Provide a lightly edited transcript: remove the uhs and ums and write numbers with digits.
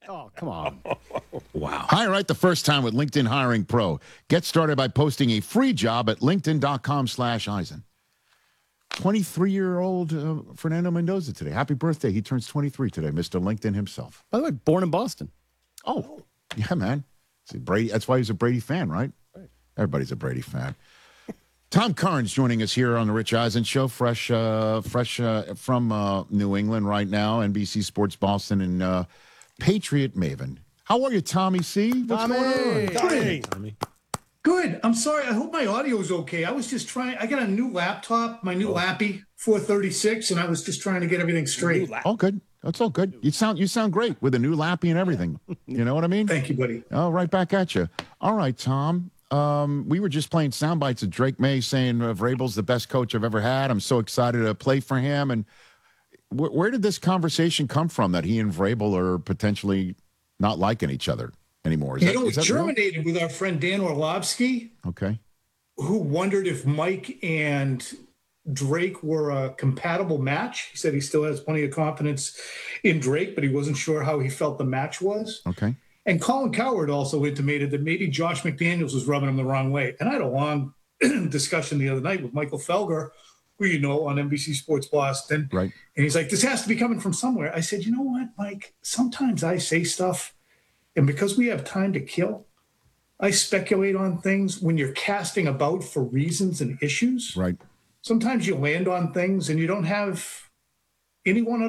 Oh, come on. Wow. Hire right the first time with LinkedIn Hiring Pro. Get started by posting a free job at linkedin.com/Eisen. 23-year-old Fernando Mendoza today. Happy birthday. He turns 23 today, Mr. LinkedIn himself. By the way, born in Boston. Oh, yeah, man. See, Brady. That's why he's a Brady fan, right? Everybody's a Brady fan. Tom Carnes joining us here on the Rich Eisen Show, fresh from New England right now, NBC Sports Boston, and Patriot Maven. How are you, Tommy C? What's going on? Tommy. Good. I'm sorry. I hope my audio is okay. I was just trying. I got a new laptop, my new Lappy 436, and I was just trying to get everything straight. All good. That's all good. You sound great with a new Lappy and everything. You know what I mean? Thank you, buddy. Oh, right back at you. All right, Tom. We were just playing sound bites of Drake May saying Vrabel's the best coach I've ever had. I'm so excited to play for him. And where did this conversation come from that he and Vrabel are potentially not liking each other anymore? It germinated with our friend Dan Orlovsky. Okay. Who wondered if Mike and Drake were a compatible match. He said he still has plenty of confidence in Drake, but he wasn't sure how he felt the match was. Okay. And Colin Cowherd also intimated that maybe Josh McDaniels was rubbing him the wrong way. And I had a long discussion the other night with Michael Felger, who you know on NBC Sports Boston. Right. And he's like, this has to be coming from somewhere. I said, you know what, Mike? Sometimes I say stuff, and because we have time to kill, I speculate on things when you're casting about for reasons and issues. Right. Sometimes you land on things and you don't have anyone